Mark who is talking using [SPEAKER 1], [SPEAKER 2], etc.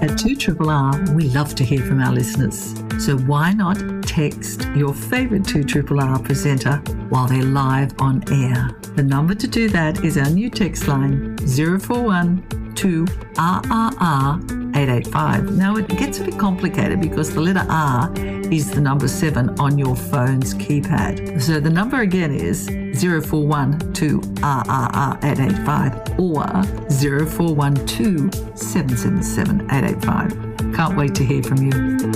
[SPEAKER 1] At 2RRR, we love to hear from our listeners. So why not text your favourite 2RRR presenter while they're live on air? The number to do that is our new text line, 041 2RRR 885. Now, it gets a bit complicated because the letter R is the number 7 on your phone's keypad. So the number again is 041 2RRR 885 or 0412 777 885. Can't wait to hear from you.